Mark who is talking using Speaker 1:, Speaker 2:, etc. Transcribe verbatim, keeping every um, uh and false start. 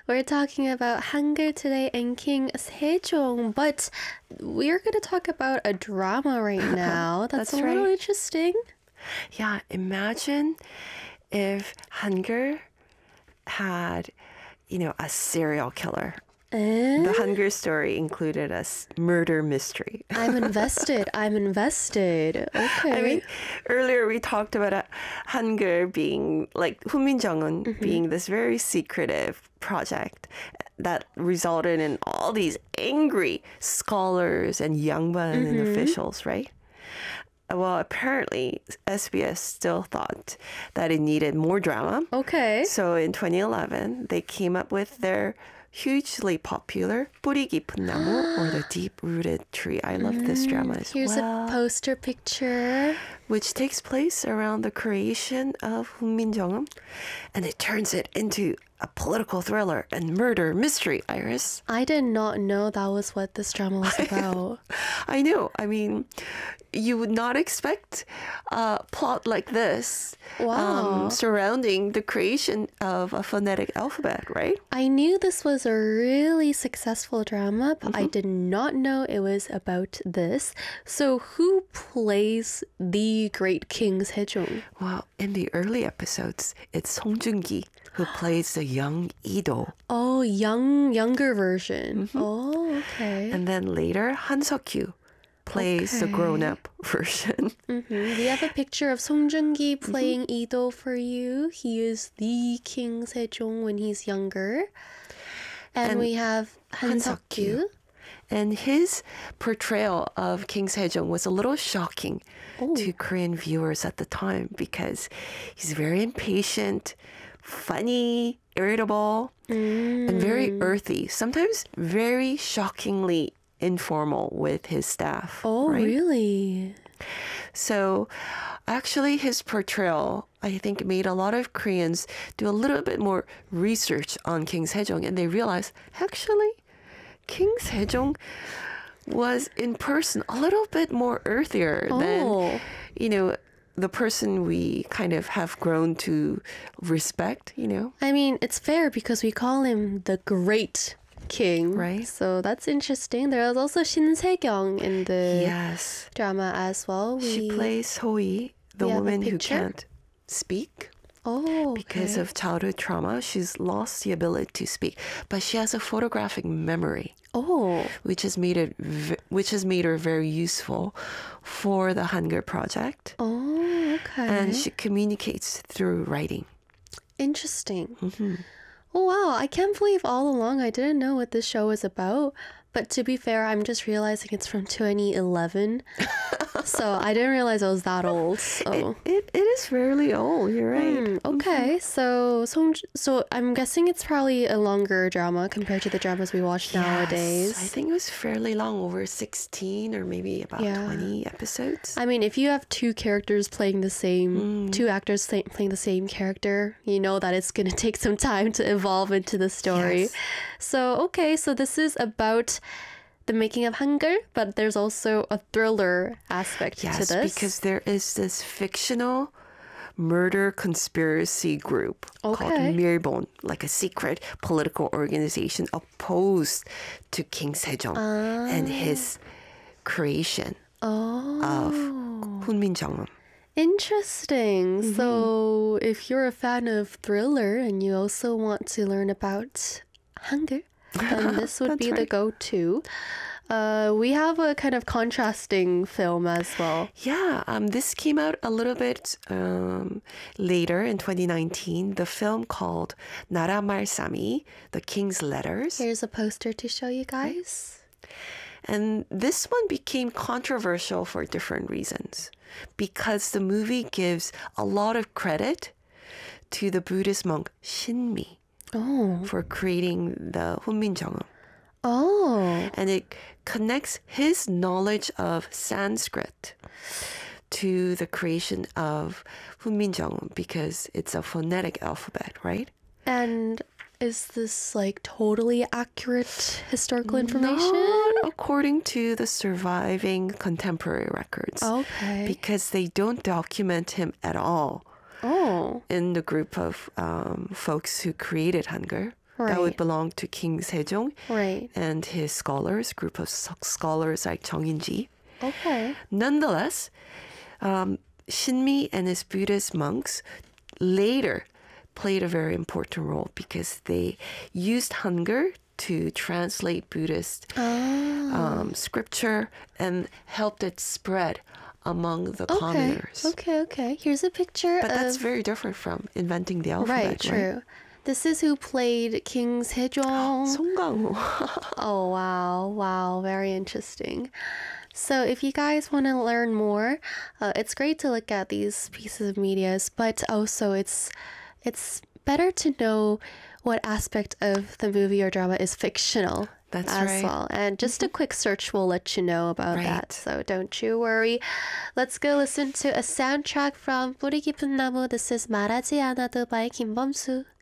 Speaker 1: We're talking about Hangul today and King Sejong, but we're going to talk about a drama right now. That's,
Speaker 2: That's
Speaker 1: a little
Speaker 2: right.
Speaker 1: interesting.
Speaker 2: Yeah, imagine if Hangul had, you know, a serial killer.
Speaker 1: Eh?
Speaker 2: The Hangul story included a s- murder mystery.
Speaker 1: I'm invested. I'm invested. Okay.
Speaker 2: I mean, earlier we talked about uh, Hangul being like Hunmin Jeong-un
Speaker 1: Mm-hmm.
Speaker 2: being this very secretive project that resulted in all these angry scholars and Yangban and
Speaker 1: Mm-hmm.
Speaker 2: officials, right? Well, apparently S B S still thought that it needed more drama.
Speaker 1: Okay.
Speaker 2: So in twenty eleven, they came up with their hugely popular 뿌리 깊은 나무 or the deep-rooted tree. I love this drama as
Speaker 1: Here's
Speaker 2: well.
Speaker 1: a poster picture.
Speaker 2: Which takes place around the creation of Hunmin Jeong-un, and it turns it into a political thriller and murder mystery, Iris.
Speaker 1: I did not know that was what this drama was about.
Speaker 2: I know. I mean, you would not expect a plot like this
Speaker 1: Wow.
Speaker 2: um, surrounding the creation of a phonetic alphabet, right?
Speaker 1: I knew this was a really successful drama, but I did not know it was about this. So who plays the great King Sejong?
Speaker 2: Well, in the early episodes, it's Song Joong-ki who plays the young Ido.
Speaker 1: Oh, young, younger version. Oh, okay.
Speaker 2: And then later, Han Seok-kyu plays the
Speaker 1: Okay.
Speaker 2: grown-up version.
Speaker 1: Mhm. We have a picture of Song Joong-ki playing Ido for you. He is the King Sejong when he's younger. And,
Speaker 2: And
Speaker 1: we have Han
Speaker 2: Han
Speaker 1: Seok-kyu.
Speaker 2: Seok-kyu. And his portrayal of King Sejong was a little shocking to Korean viewers at the time because he's very impatient, funny, irritable, and very earthy, sometimes very shockingly informal with his staff.
Speaker 1: Oh,
Speaker 2: right?
Speaker 1: really?
Speaker 2: So actually his portrayal, I think, made a lot of Koreans do a little bit more research on King Sejong, and they realized, actually, King Sejong was in person a little bit more earthier
Speaker 1: Oh.
Speaker 2: than, you know, the person we kind of have grown to respect, you know?
Speaker 1: I mean, it's fair because we call him the great king.
Speaker 2: Right.
Speaker 1: So that's interesting. There was also Shin Se-kyung in the
Speaker 2: Yes.
Speaker 1: drama as well.
Speaker 2: She
Speaker 1: We-
Speaker 2: plays Hoi, the
Speaker 1: we have a
Speaker 2: woman who
Speaker 1: picture?
Speaker 2: can't speak.
Speaker 1: Oh,
Speaker 2: Because
Speaker 1: okay.
Speaker 2: of childhood trauma, she's lost the ability to speak, but she has a photographic memory,
Speaker 1: Oh,
Speaker 2: which has made it, v- which has made her very useful for the Hangul project,
Speaker 1: oh, okay.
Speaker 2: and she communicates through writing.
Speaker 1: Interesting.
Speaker 2: Mm-hmm.
Speaker 1: Oh, wow. I can't believe all along I didn't know what this show was about. But to be fair, I'm just realizing it's from twenty eleven. So I didn't realize I was that old. So.
Speaker 2: It it is fairly old. You're right.
Speaker 1: Hmm, okay, so so so I'm guessing it's probably a longer drama compared to the dramas we watch nowadays.
Speaker 2: Yes, I think it was fairly long, over sixteen or maybe about
Speaker 1: Yeah.
Speaker 2: twenty episodes.
Speaker 1: I mean, if you have two characters playing the same,
Speaker 2: Mm.
Speaker 1: two actors playing playing the same character, you know that it's gonna take some time to evolve into the story.
Speaker 2: Yes.
Speaker 1: So okay, so this is about the making of Hangul, but there's also a thriller aspect to
Speaker 2: Yes,
Speaker 1: this.
Speaker 2: because there is this fictional murder conspiracy group called
Speaker 1: Okay.
Speaker 2: Milbon, like a secret political organization opposed to King Sejong and his creation
Speaker 1: oh.
Speaker 2: of Hunmin Jeong-un.
Speaker 1: Interesting.
Speaker 2: Mm-hmm.
Speaker 1: So, if you're a fan of thriller and you also want to learn about Hangul, then this would
Speaker 2: That's
Speaker 1: be the
Speaker 2: right.
Speaker 1: go-to. Uh, we have a kind of contrasting film as well.
Speaker 2: Yeah, um, this came out a little bit um, later in twenty nineteen. The film called Nara Malsami, The King's Letters.
Speaker 1: Here's a poster to show you guys.
Speaker 2: And this one became controversial for different reasons. Because the movie gives a lot of credit to the Buddhist monk Shinmi
Speaker 1: Oh.
Speaker 2: for creating the Hunmin Jeong-un.
Speaker 1: Oh.
Speaker 2: And it connects his knowledge of Sanskrit to the creation of Hunmin Jeong-un because it's a phonetic alphabet, right?
Speaker 1: And is this like totally accurate historical information?
Speaker 2: Not according to the surviving contemporary records.
Speaker 1: Okay.
Speaker 2: Because they don't document him at all
Speaker 1: Oh.
Speaker 2: in the group of um, folks who created Hangul. that would
Speaker 1: Right.
Speaker 2: belong to King Sejong
Speaker 1: Right.
Speaker 2: and his scholars, group of s- scholars like Chung In-ji.
Speaker 1: Okay.
Speaker 2: Nonetheless, um, Shinmi and his Buddhist monks later played a very important role because they used Hangul to translate Buddhist
Speaker 1: Ah.
Speaker 2: um, scripture and helped it spread among the
Speaker 1: Okay.
Speaker 2: commoners.
Speaker 1: Okay. Okay. Here's a picture
Speaker 2: But
Speaker 1: of.
Speaker 2: that's very different from inventing the alphabet,
Speaker 1: Right.
Speaker 2: right?
Speaker 1: True. This is who played King Sejong.
Speaker 2: Song Kang-ho.
Speaker 1: Oh, wow. Wow. Very interesting. So, if you guys want to learn more, uh, it's great to look at these pieces of medias, but also it's it's better to know what aspect of the movie or drama is fictional.
Speaker 2: That's
Speaker 1: as
Speaker 2: right.
Speaker 1: well. And just a quick search will let you know about
Speaker 2: Right.
Speaker 1: that. So don't you worry. Let's go listen to a soundtrack from 뿌리 깊은 나무. This is 말하지 않아도 by 김범수.